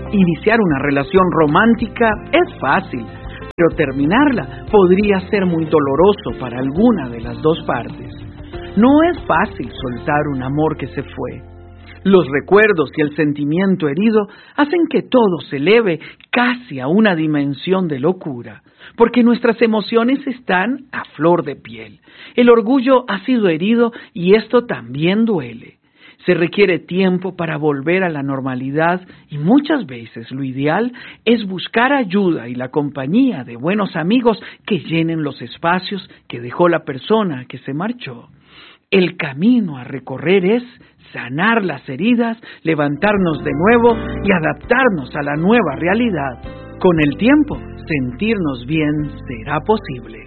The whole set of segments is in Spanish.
Iniciar una relación romántica es fácil, pero terminarla podría ser muy doloroso para alguna de las dos partes. No es fácil soltar un amor que se fue. Los recuerdos y el sentimiento herido hacen que todo se eleve casi a una dimensión de locura, porque nuestras emociones están a flor de piel. El orgullo ha sido herido y esto también duele. Se requiere tiempo para volver a la normalidad y muchas veces lo ideal es buscar ayuda y la compañía de buenos amigos que llenen los espacios que dejó la persona que se marchó. El camino a recorrer es sanar las heridas, levantarnos de nuevo y adaptarnos a la nueva realidad. Con el tiempo, sentirnos bien será posible.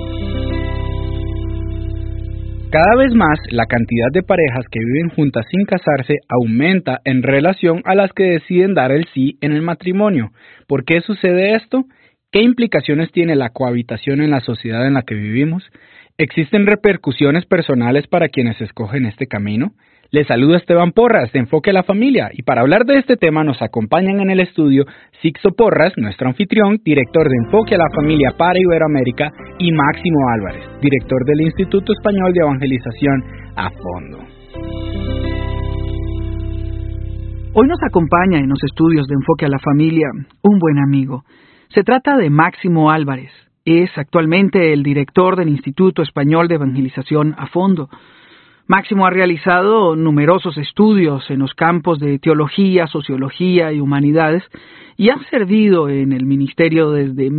Cada vez más, la cantidad de parejas que viven juntas sin casarse aumenta en relación a las que deciden dar el sí en el matrimonio. ¿Por qué sucede esto? ¿Qué implicaciones tiene la cohabitación en la sociedad en la que vivimos? ¿Existen repercusiones personales para quienes escogen este camino? Les saluda Esteban Porras de Enfoque a la Familia y para hablar de este tema nos acompañan en el estudio Sixto Porras, nuestro anfitrión, director de Enfoque a la Familia para Iberoamérica, y Máximo Álvarez, director del Instituto Español de Evangelización a Fondo. Hoy nos acompaña en los estudios de Enfoque a la Familia un buen amigo. Se trata de Máximo Álvarez. Es actualmente el director del Instituto Español de Evangelización a Fondo. Máximo ha realizado numerosos estudios en los campos de teología, sociología y humanidades y ha servido en el ministerio desde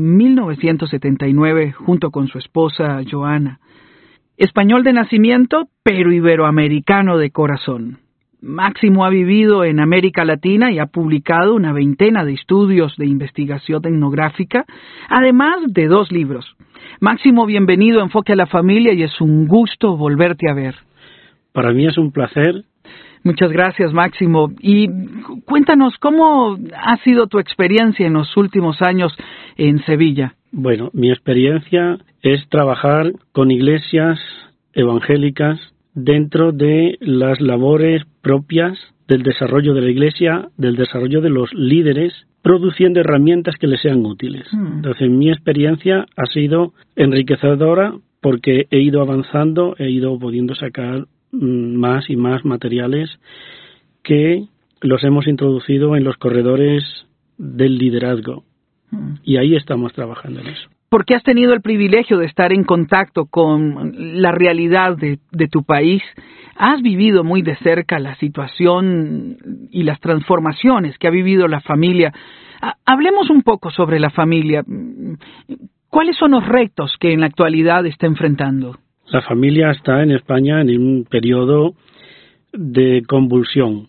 1979 junto con su esposa Joana. Español de nacimiento, pero iberoamericano de corazón. Máximo ha vivido en América Latina y ha publicado una veintena de estudios de investigación etnográfica, además de 2 libros. Máximo, bienvenido a Enfoque a la Familia y es un gusto volverte a ver. Para mí es un placer. Muchas gracias, Máximo. Y cuéntanos, ¿cómo ha sido tu experiencia en los últimos años en Sevilla? Bueno, mi experiencia es trabajar con iglesias evangélicas dentro de las labores propias del desarrollo de la iglesia, del desarrollo de los líderes, produciendo herramientas que les sean útiles. Entonces, mi experiencia ha sido enriquecedora porque he ido avanzando, he ido pudiendo sacar más y más materiales que los hemos introducido en los corredores del liderazgo. Y ahí estamos trabajando en eso. Porque has tenido el privilegio de estar en contacto con la realidad de tu país, has vivido muy de cerca la situación y las transformaciones que ha vivido la familia. Hablemos un poco sobre la familia. ¿Cuáles son los retos que en la actualidad está enfrentando? La familia está en España en un periodo de convulsión.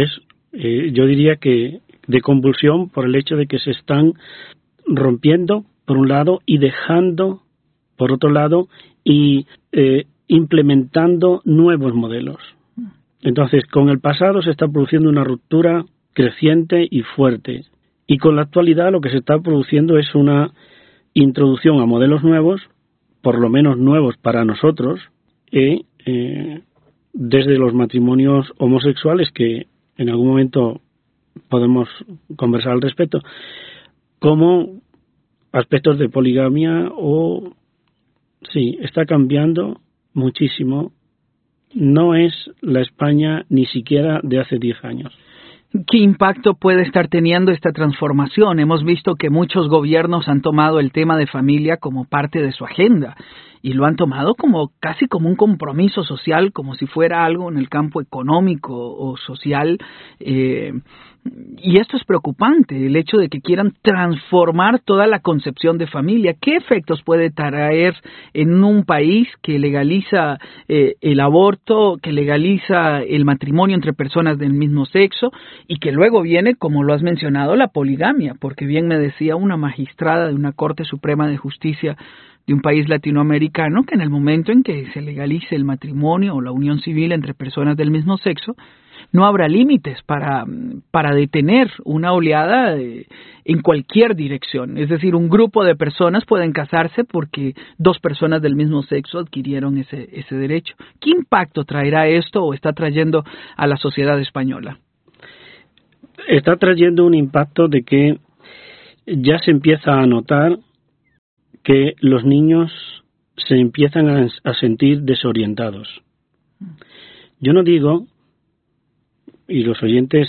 Yo diría que de convulsión por el hecho de que se están rompiendo por un lado y dejando por otro lado y implementando nuevos modelos. Entonces, con el pasado se está produciendo una ruptura creciente y fuerte. Y con la actualidad lo que se está produciendo es una introducción a modelos nuevos, por lo menos nuevos para nosotros, desde los matrimonios homosexuales, que en algún momento podemos conversar al respecto, como aspectos de poligamia sí, está cambiando muchísimo. No es la España ni siquiera de hace 10 años. ¿Qué impacto puede estar teniendo esta transformación? Hemos visto que muchos gobiernos han tomado el tema de familia como parte de su agenda y lo han tomado casi como un compromiso social, como si fuera algo en el campo económico o social. Y esto es preocupante, el hecho de que quieran transformar toda la concepción de familia. ¿Qué efectos puede traer en un país que legaliza el aborto, que legaliza el matrimonio entre personas del mismo sexo y que luego viene, como lo has mencionado, la poligamia? Porque bien me decía una magistrada de una Corte Suprema de Justicia de un país latinoamericano que en el momento en que se legalice el matrimonio o la unión civil entre personas del mismo sexo, no habrá límites para detener una oleada en cualquier dirección. Es decir, un grupo de personas pueden casarse porque 2 personas del mismo sexo adquirieron ese derecho. ¿Qué impacto traerá esto o está trayendo a la sociedad española? está trayendo un impacto de que ya se empieza a notar que los niños se empiezan a sentir desorientados. Yo no digo, y los oyentes,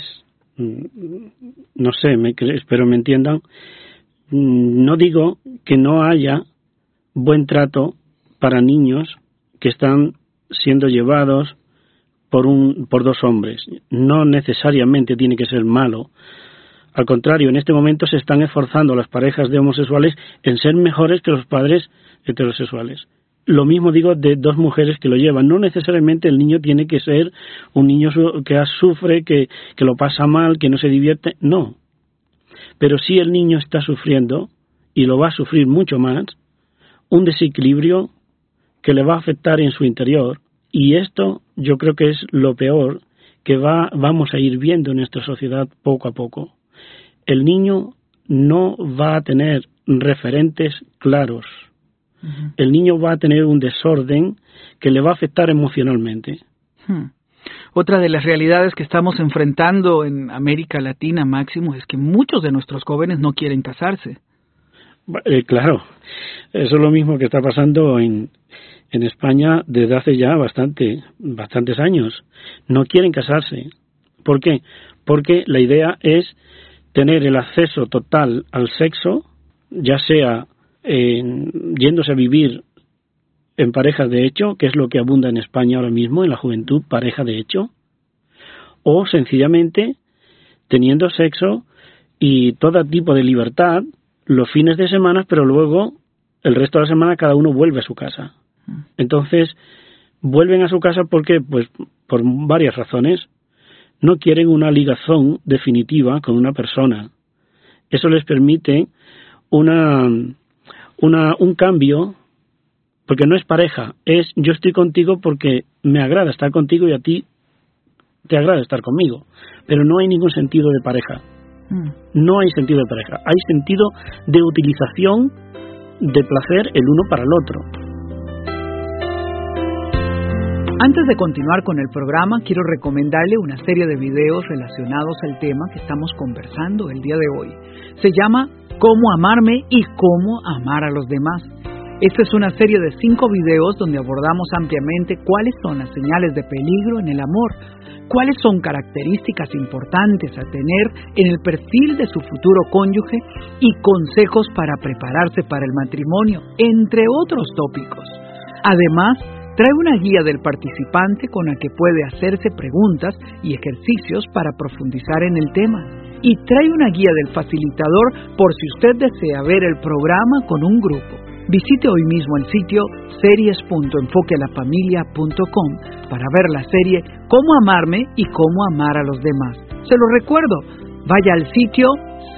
no sé, espero me entiendan, no digo que no haya buen trato para niños que están siendo llevados por dos hombres. No necesariamente tiene que ser malo. Al contrario, en este momento se están esforzando las parejas de homosexuales en ser mejores que los padres heterosexuales. Lo mismo digo de dos mujeres que lo llevan. No necesariamente el niño tiene que ser un niño que sufre, que lo pasa mal, que no se divierte. No. Pero sí el niño está sufriendo, y lo va a sufrir mucho más, un desequilibrio que le va a afectar en su interior. Y esto yo creo que es lo peor que vamos a ir viendo en nuestra sociedad poco a poco. El niño no va a tener referentes claros. Uh-huh. El niño va a tener un desorden que le va a afectar emocionalmente. Otra de las realidades que estamos enfrentando en América Latina, Máximo, es que muchos de nuestros jóvenes no quieren casarse. Claro, eso es lo mismo que está pasando en España desde hace ya bastantes años. No quieren casarse. ¿Por qué? Porque la idea es tener el acceso total al sexo, ya sea yéndose a vivir en parejas de hecho, que es lo que abunda en España ahora mismo, en la juventud, pareja de hecho, o sencillamente teniendo sexo y todo tipo de libertad los fines de semana, pero luego el resto de la semana cada uno vuelve a su casa. Entonces, vuelven a su casa porque, pues, por varias razones. No quieren una ligazón definitiva con una persona. Eso les permite un cambio, porque no es pareja, es yo estoy contigo porque me agrada estar contigo y a ti te agrada estar conmigo. Pero no hay ningún sentido de pareja. No hay sentido de pareja. Hay sentido de utilización de placer el uno para el otro. Antes de continuar con el programa, quiero recomendarle una serie de videos relacionados al tema que estamos conversando el día de hoy. Se llama Cómo amarme y cómo amar a los demás. Esta es una serie de 5 videos donde abordamos ampliamente cuáles son las señales de peligro en el amor, cuáles son características importantes a tener en el perfil de su futuro cónyuge y consejos para prepararse para el matrimonio, entre otros tópicos. Además, trae una guía del participante con la que puede hacerse preguntas y ejercicios para profundizar en el tema. Y trae una guía del facilitador por si usted desea ver el programa con un grupo. Visite hoy mismo el sitio series.enfoquealafamilia.com para ver la serie Cómo amarme y cómo amar a los demás. Se lo recuerdo, vaya al sitio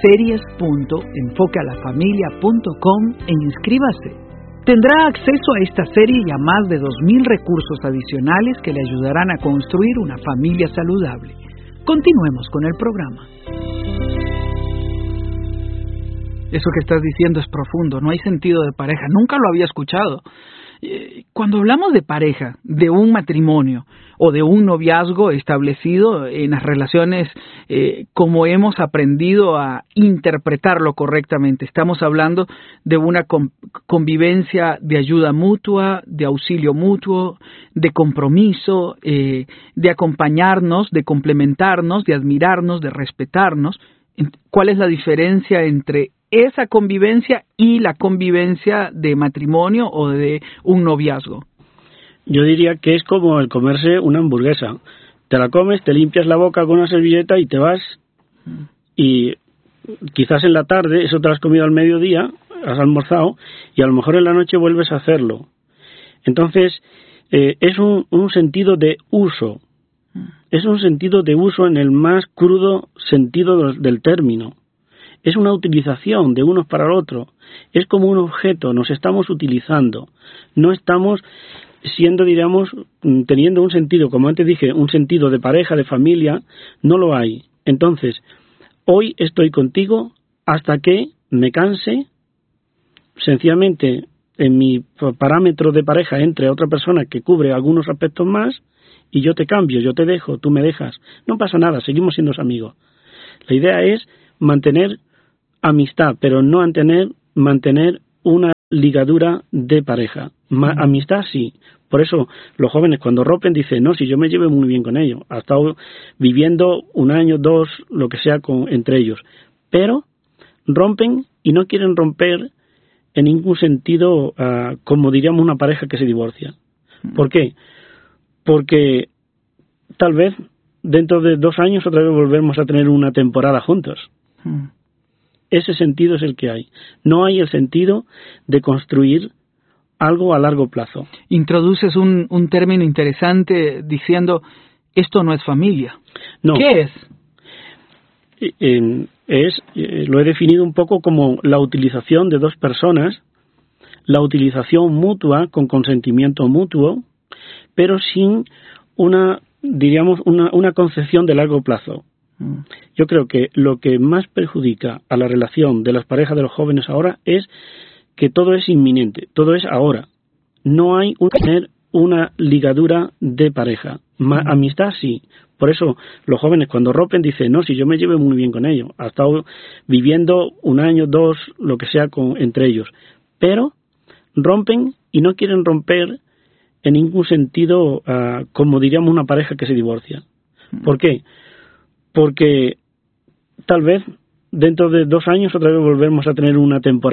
series.enfoquealafamilia.com e inscríbase. Tendrá acceso a esta serie y a más de 2,000 recursos adicionales que le ayudarán a construir una familia saludable. Continuemos con el programa. Eso que estás diciendo es profundo, no hay sentido de pareja, nunca lo había escuchado. Cuando hablamos de pareja, de un matrimonio o de un noviazgo establecido en las relaciones como hemos aprendido a interpretarlo correctamente, estamos hablando de una convivencia de ayuda mutua, de auxilio mutuo, de compromiso, de acompañarnos, de complementarnos, de admirarnos, de respetarnos. ¿Cuál es la diferencia entre esa convivencia y la convivencia de matrimonio o de un noviazgo? Yo diría que es como el comerse una hamburguesa. Te la comes, te limpias la boca con una servilleta y te vas. Y quizás en la tarde, eso te lo has comido al mediodía, has almorzado, y a lo mejor en la noche vuelves a hacerlo. Entonces, es un sentido de uso. Es un sentido de uso en el más crudo sentido del término. Es una utilización de unos para el otro. Es como un objeto, nos estamos utilizando. No estamos siendo, diríamos, teniendo un sentido, como antes dije, un sentido de pareja, de familia, no lo hay. Entonces, hoy estoy contigo hasta que me canse, sencillamente en mi parámetro de pareja entre otra persona que cubre algunos aspectos más, y yo te cambio, yo te dejo, tú me dejas. No pasa nada, seguimos siendo amigos. La idea es mantener amistad, pero no mantener una ligadura de pareja. Amistad sí. Por eso los jóvenes cuando rompen dicen, no, si yo me llevo muy bien con ellos, ha estado viviendo 1 año, 2, lo que sea entre ellos, pero rompen y no quieren romper en ningún sentido, como diríamos una pareja que se divorcia. ¿Por qué? Porque tal vez dentro de 2 años otra vez volvemos a tener una temporada juntos. Ese sentido es el que hay. No hay el sentido de construir algo a largo plazo. Introduces un término interesante diciendo, esto no es familia. No. ¿Qué es? Lo he definido un poco como la utilización de 2 personas, la utilización mutua con consentimiento mutuo, pero sin una concepción de largo plazo. Yo creo que lo que más perjudica a la relación de las parejas de los jóvenes ahora es que todo es inminente, todo es ahora. No hay una ligadura de pareja. Amistad sí. Por eso los jóvenes cuando rompen dicen, no, si yo me llevo muy bien con ellos, ha estado viviendo 1 año, 2, lo que sea entre ellos, pero rompen y no quieren romper en ningún sentido, como diríamos una pareja que se divorcia. ¿Por qué? Porque tal vez dentro de 2 años otra vez volvemos a tener una temporada